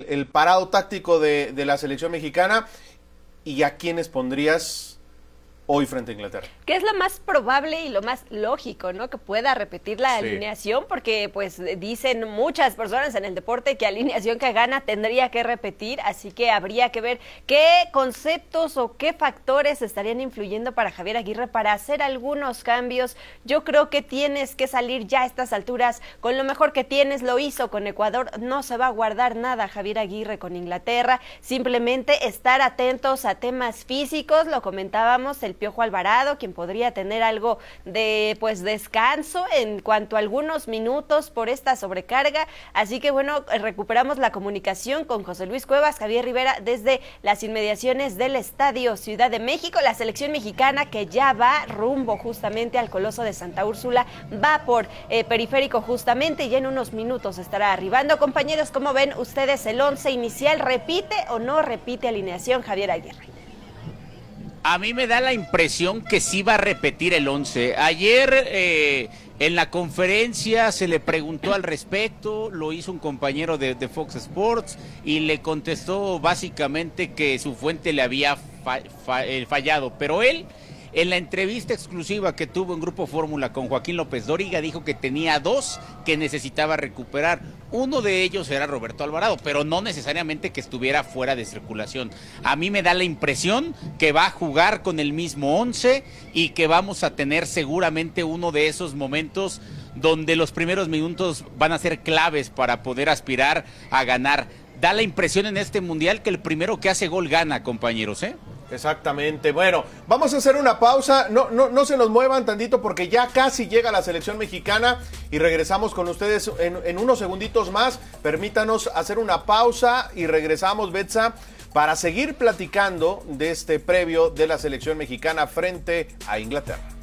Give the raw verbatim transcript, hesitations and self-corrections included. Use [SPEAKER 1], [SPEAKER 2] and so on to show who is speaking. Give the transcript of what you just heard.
[SPEAKER 1] el parado táctico de, de la selección mexicana y a quiénes pondrías hoy frente a Inglaterra.
[SPEAKER 2] Que es lo más probable y lo más lógico, ¿no? Que pueda repetir la sí. alineación, porque pues dicen muchas personas en el deporte que alineación que gana tendría que repetir, así que habría que ver qué conceptos o qué factores estarían influyendo para Javier Aguirre para hacer algunos cambios. Yo creo que tienes que salir ya a estas alturas con lo mejor que tienes, lo hizo con Ecuador, no se va a guardar nada Javier Aguirre con Inglaterra, simplemente estar atentos a temas físicos, lo comentábamos, el Piojo Alvarado, quien podría tener algo de pues descanso en cuanto a algunos minutos por esta sobrecarga, así que bueno, recuperamos la comunicación con José Luis Cuevas, Javier Rivera, desde las inmediaciones del Estadio Ciudad de México. La selección mexicana que ya va rumbo justamente al Coloso de Santa Úrsula, va por eh, periférico justamente y ya en unos minutos estará arribando. Compañeros, ¿cómo ven ustedes el once inicial? ¿Repite o no repite alineación Javier Aguirre?
[SPEAKER 3] A mí me da la impresión que sí va a repetir el once. Ayer eh, en la conferencia se le preguntó al respecto, lo hizo un compañero de, de Fox Sports y le contestó básicamente que su fuente le había fa, fa, eh, fallado, pero él en la entrevista exclusiva que tuvo en Grupo Fórmula con Joaquín López Dóriga dijo que tenía dos que necesitaba recuperar. Uno de ellos era Roberto Alvarado, pero no necesariamente que estuviera fuera de circulación. A mí me da la impresión que va a jugar con el mismo once y que vamos a tener seguramente uno de esos momentos donde los primeros minutos van a ser claves para poder aspirar a ganar. Da la impresión en este mundial que el primero que hace gol gana, compañeros, ¿eh?
[SPEAKER 1] Exactamente. Bueno, vamos a hacer una pausa. No, no, no se nos muevan tantito porque ya casi llega la selección mexicana y regresamos con ustedes en, en unos segunditos más. Permítanos hacer una pausa y regresamos, Betsa, para seguir platicando de este previo de la selección mexicana frente a Inglaterra.